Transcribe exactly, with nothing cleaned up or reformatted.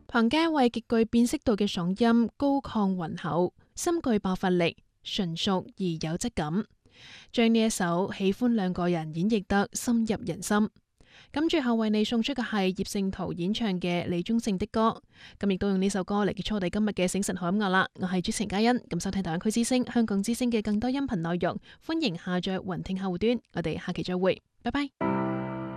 龐嘉慧極具辨識度嘅嗓音高亢渾厚，深具爆發力，純熟而有質感，將呢一首《喜歡兩個人》演繹得深入人心。咁最後為你送出嘅係葉聖陶演唱嘅李宗盛的歌，咁亦都用呢首歌嚟結束我哋今日嘅醒神好音樂啦。我係主持人嘉欣，咁收聽大灣區之聲、香港之聲嘅更多音頻內容，歡迎下載雲聽客戶端，我哋下期再會，拜拜。